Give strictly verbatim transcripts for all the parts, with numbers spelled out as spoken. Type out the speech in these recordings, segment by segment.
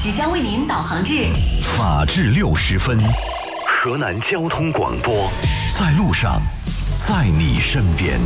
即将为您导航至法治六十分，河南交通广播，在路上，在你身边。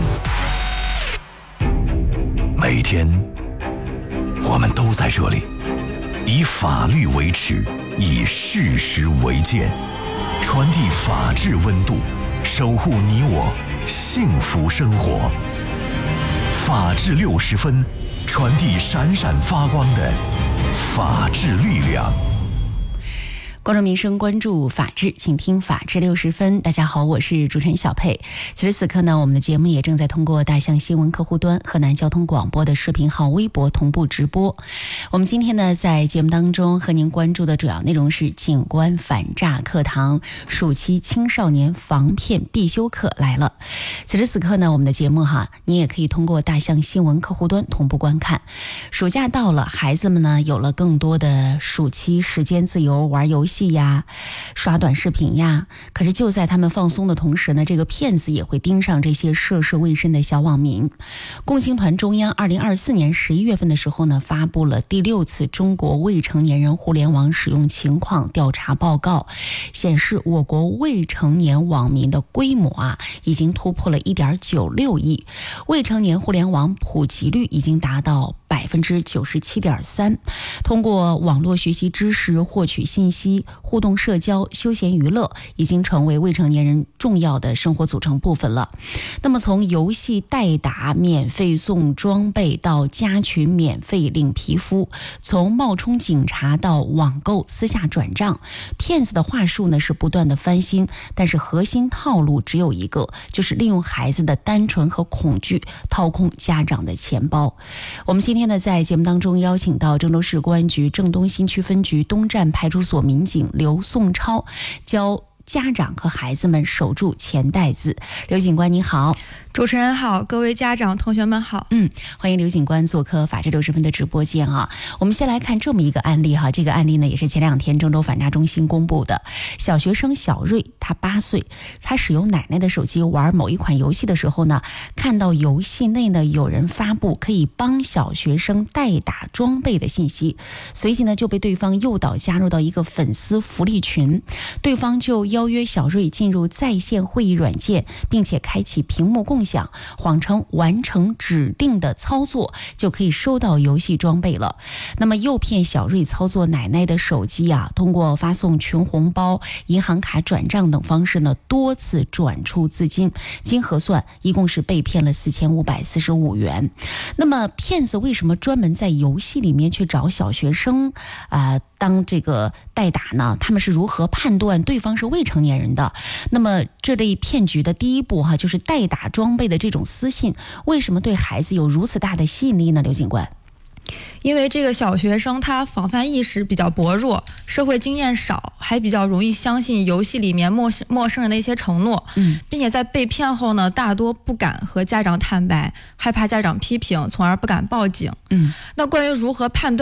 每天，我们都在这里，以法律为尺，以事实为鉴，传递法治温度，守护你我幸福生活。法治六十分，传递闪闪发光的法治力量。 关注民生，关注法治，请听法治六十分。大家好，我是主持人小佩。此时此刻呢，我们的节目也正在通过大象新闻客户端、河南交通广播的视频号、微博同步直播。我们今天呢，在节目当中和您关注的主要内容是警官反诈课堂暑期青少年防骗必修课来了。此时此刻呢，我们的节目哈，你也可以通过大象新闻客户端同步观看。暑假到了，孩子们呢有了更多的暑期时间自由，玩游戏呀，刷短视频呀，可是就在他们放松的同时呢，这个骗子也会盯上这些涉世未深的小网民。共青团中央二零二四年十一月份的时候呢，发布了第六次中国未成年人互联网使用情况调查报告，显示我国未成年网民的规模啊，已经突破了一点九六亿，未成年互联网普及率已经达到百分之九十七点三。通过网络学习知识、获取信息、互动社交、休闲娱乐，已经成为未成年人重要的生活组成部分了。那么从游戏代打免费送装备到加群免费领皮肤，从冒充警察到网购私下转账，骗子的话术呢是不断的翻新，但是核心套路只有一个，就是利用孩子的单纯和恐惧掏空家长的钱包。我们今天呢在节目当中邀请到郑州市公安局郑东新区分局东站派出所民警刘颂超，教家长和孩子们守住钱袋子。刘警官你好。 主持人好，各位家长同学们好。 嗯，欢迎刘警官做客法治六十分的直播间啊。我们先来看这么一个案例哈，这个案例呢也是前两天郑州反诈中心公布的。小学生小瑞他八岁，他使用奶奶的手机玩某一款游戏的时候呢，看到游戏内呢有人发布可以帮小学生代打装备的信息，随即呢就被对方诱导加入到一个粉丝福利群，对方就邀约小瑞进入在线会议软件，并且开启屏幕共享，谎称完成指定的操作就可以收到游戏装备了。那么诱骗小瑞操作奶奶的手机啊，通过发送群红包、银行卡转账等方式呢，多次转出资金，经核算一共是被骗了四千五百四十五元。那么骗子为什么专门在游戏里面去找小学生啊、呃、当这个代打呢？他们是如何判断对方是未成年人的？那么这类骗局的第一步哈、啊，就是代打装备的这种私信，为什么对孩子有如此大的吸引力呢？刘警官。 因为这个小学生他防范意识比较薄弱，社会经验少，还比较容易相信游戏里面陌陌生人的一些承诺，嗯，并且在被骗后呢，大多不敢和家长坦白，害怕家长批评，从而不敢报警。嗯，那关于如何判断